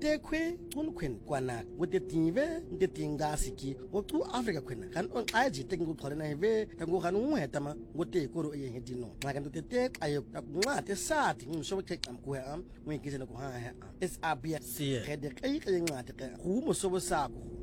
te kwe un kwen kwana wote tinve nte tinga siki otu Africa kwena kan on aji te ngu khole na heve kangu kan unweta ma ngote koro ye hedino makan te ayo ngwa te sati ngso ke am ko am ngikise no ko ha es abia Sie. khede kai ngwa te ku mo so sa ko